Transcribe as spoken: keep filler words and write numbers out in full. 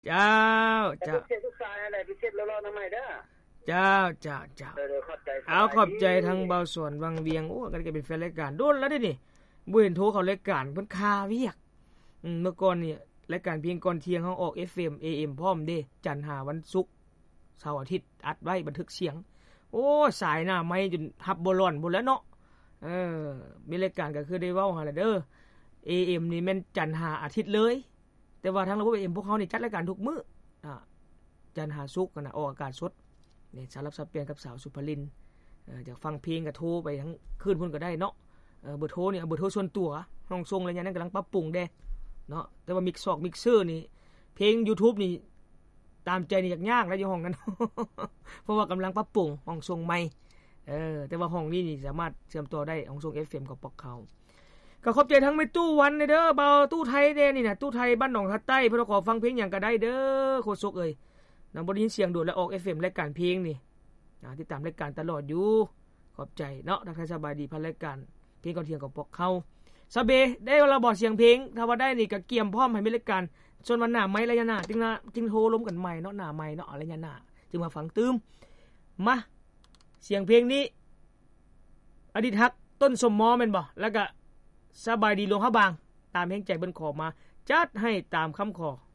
เจ้าแต่เจ้าพิเศษทุกสายอะไรพิเศษแล้วๆนำใหม่เด้อเจ้าเจ้าเจ้าเออๆขอบใจสเอาบายดีขอบใจทางเบาสวนวังเวียงโอ้กันก็เป็นแฟนรายการโดนแล้วเด้นี่บ่เห็นโทรเข้ารายการเพิ่นคาเวียกอืมเมื่อก่อนนี่รายการเพียงก่อนเที่ยงเฮาออก เอฟ เอ็ม เอ เอ็ม พร้อมเด้จันทร์หาวันศุกร์เสาร์อาทิตย์อัดไว้บันทึกเสียงโอ้สายหน้าไม้จนหับบ่ร้อนพุ่นแล้วเนาะเออมีรายการก็คือได้เว้าหั่นล่ะเด้อ เอ เอ็ม นี่แม่นจันทร์หาอาทิตย์เลยแต่ว่าทางระบบ เอ เอ็ม พวกเฮานี่จัดรายการทุกมื้ออ่าจันทร์หาศุกร์กันน่ะออกอากาศสดนี่สารับสับเปลี่ยนกับสาวสุภลินเอ่ออยากฟังเพลงก็โทรไปทั้งคืนพุ่นก็ได้เนาะเอ่อเบอร์โทรนี่เอาเบอร์โทรส่วนตัวห้องส่งอะไรอย่างนั้นกำลังปรับปรุงเด้เนาะแต่ว่ามิกซ์ซอกมิกเซอร์นี่เพลง YouTube นี่ตามใจนี่ยากๆแล้วอยู่ห้องนั้น เพราะว่ากำลังปรับปรุงห้องส่งใหม่เออแต่ว่าห้องนี้นี่สามารถเชื่อมต่อได้ห้องส่ง เอฟ เอ็ม กับปอกเขาก็ขอบใจทั้งแม่ตู้วันเด้อเบาตู้ไทยเด้นี่น่ะตู้ไทยบ้านหนองทัดใต้เพิ่นขอฟังเพลงหยังก็ได้เด้อโคศกเอ้ยนำบ่ได้ยินเสียงโดดแล้วออก เอฟ เอ็ม รายการเพลงนี่อ่าติดตามรายการตลอดอยู่ขอบใจเนาะทักทายสบายดีพันรายการเพลงก่อนเที่ยงกับปอกเขาสะเบได้เวลาบอกเสียงเพลงถ้าว่าได้นี่ก็เกียมพร้อมให้มีรายการส่วนวันหน้าไม้ระยะหน้าจึงนะจึงโทรล้มกันใหม่เนาะหน้าใหม่เนาะระยะหน้าจึงมาฟังตื้มมาเสียงเพลงนี้อดีตฮักต้นสมมอแม่นบ่แล้วก็สบายดีลงฮะบางตามเพลงใจเบิ่นขอมาจัดให้ตามคำขอ